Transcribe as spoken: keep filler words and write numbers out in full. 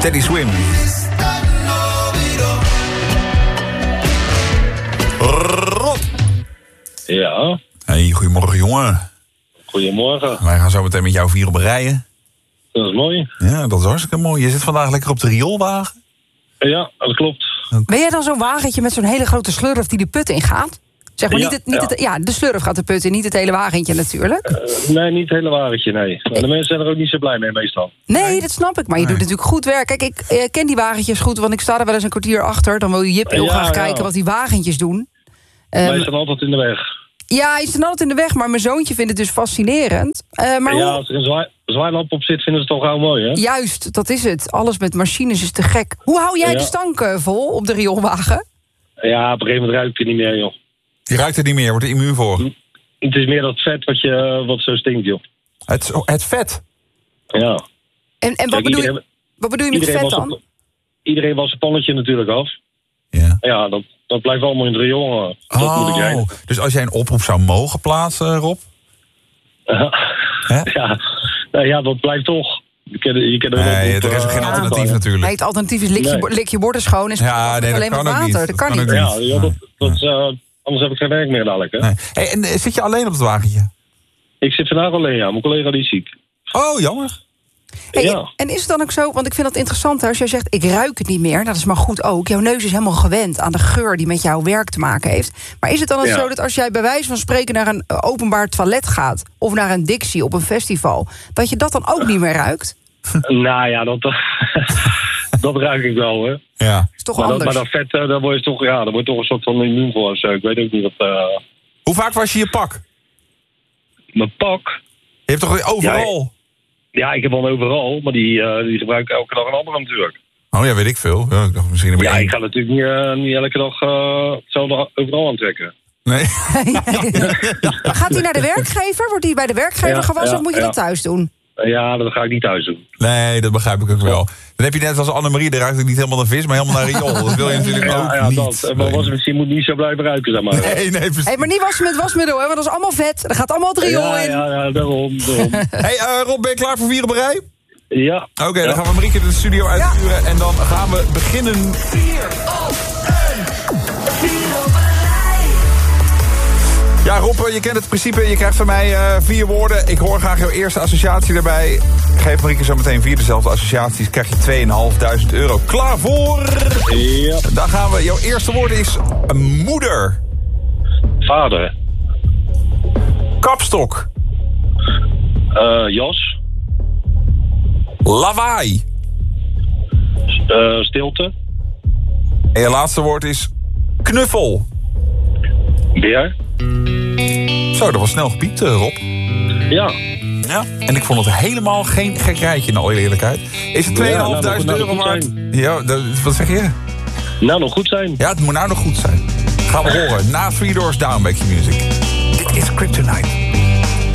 Teddy Swim. Rob. Ja. Hey, goedemorgen jongen. Goedemorgen. Wij gaan zo meteen met jou vier op rijden. Dat is mooi. Ja, dat is hartstikke mooi. Je zit vandaag lekker op de rioolwagen. Ja, dat klopt. Ben jij dan zo'n wagentje met zo'n hele grote slurf die de put ingaat? Zeg maar Ja, niet het, niet ja. het, ja, de slurf gaat de put in, niet het hele wagentje natuurlijk. Uh, nee, niet het hele wagentje, nee. Maar de mensen zijn er ook niet zo blij mee meestal. Nee, dat snap ik, maar je Nee. doet natuurlijk goed werk. Kijk, ik eh, ken die wagentjes goed, want ik sta er wel eens een kwartier achter. Dan wil je Jip heel Ja, graag ja. kijken wat die wagentjes doen. Wij Um, staan altijd in de weg. ja, hij is dan altijd in de weg, maar mijn zoontje vindt het dus fascinerend. Uh, maar ja, hoe- als er een zwaai, zwaailamp op zit, vinden ze het toch gauw mooi, hè? Juist, dat is het. Alles met machines is te gek. Hoe hou jij Ja. de stank eh, vol op de rioolwagen? Ja, op een gegeven moment ruikt het niet meer, joh. Je ruikt het niet meer, wordt er immuun voor. Het is meer dat vet wat, je, wat zo stinkt, joh. Het, het vet. Ja. En, en wat, Kijk, bedoel je, iedereen, wat bedoel je met iedereen vet was dan? op- iedereen was zijn pannetje natuurlijk af. Ja. Ja, dat, dat blijft allemaal in het riool. Dat moet ik Oh, rijden. dus als jij een oproep zou mogen plaatsen, Rob? Hè? Ja, nou ja, dat blijft toch. Je kan, je kan er Nee, op, er is ook eh, geen Ja. alternatief Nee, natuurlijk. het alternatief is lik je, Nee. bo- lik je borden schoon en Ja, spuit nee, dat alleen kan maar ook water. niet. Dat kan Dat niet. kan ook Ja, ja dat, dat, is, eh, anders heb ik geen werk meer dadelijk, hè? Nee. Hey, en eh, zit je alleen op het wagentje? Ik zit vandaag alleen, ja. Mijn collega die is ziek. Oh, jammer. Hey, Ja. En is het dan ook zo, want ik vind dat interessant, hè, als jij zegt ik ruik het niet meer, dat is maar goed ook. Jouw neus is helemaal gewend aan de geur die met jouw werk te maken heeft. Maar is het dan ook Ja. zo dat als jij bij wijze van spreken naar een eh, openbaar toilet gaat, of naar een Dixie op een festival, dat je dat dan ook niet meer ruikt? Nou ja, dat, dat ruik ik wel, hè. Ja. Is toch Maar dat, anders? maar dat vet, eh, daar word je toch, ja, daar word je toch een soort van immuun voor of zo. Ik weet ook niet wat... eh, Hoe vaak was je je pak? mijn pak... Je hebt toch overal? Ja, ik heb wel overal, maar die, eh, die gebruik ik elke dag een andere natuurlijk. Oh ja, weet ik veel. Ja, ik dacht misschien een Ja, beetje- ik ga natuurlijk niet, eh, niet elke dag eh, hetzelfde overal aantrekken. Nee. Maar gaat hij naar de werkgever? Wordt hij bij de werkgever Ja, gewassen ja, of moet je ja. dat thuis doen? Eh, ja, dat ga ik niet thuis doen. Nee, dat begrijp ik ook wel. Dan heb je net als Annemarie, daar ruikt het niet helemaal naar vis, maar helemaal naar riool. Dat wil je natuurlijk ook Ja, ja, niet. dat. Eh, Maar was misschien moet niet zo blijven ruiken, zeg maar. Nee, nee, precies. Hey, maar niet wassen met wasmiddel, hè, want dat is allemaal vet. Er gaat allemaal het riool ja, in. ja, ja, daarom. daarom. Hey, eh, Rob, ben je klaar voor vier op een rij? Ja. Oké, Ja. dan gaan we Marieke de studio uitsturen en dan gaan we beginnen. Ja, Rob, je kent het principe. Je krijgt van mij uh, vier woorden. Ik hoor graag jouw eerste associatie erbij. Geef Marieke zo meteen vier dezelfde associaties. Krijg je tweeduizend vijfhonderd euro. Klaar voor? Ja. Dan gaan we. Jouw eerste woord is moeder. Vader. Kapstok. Uh, jas. Lawaai. Uh, stilte. En je laatste woord is knuffel. Beer. Zo, dat was snel gepiept, uh, Rob. Ja. Ja. En ik vond het helemaal geen gek rijtje, in alle eerlijkheid. Is het tweeduizend vijfhonderd Ja, nou, euro dat waard? moet Ja, dat, wat zeg je? Nou, nog goed zijn. Ja, het moet nou nog goed zijn. Gaan we horen na Three Doors Down bij Q-Music. Dit is Kryptonite.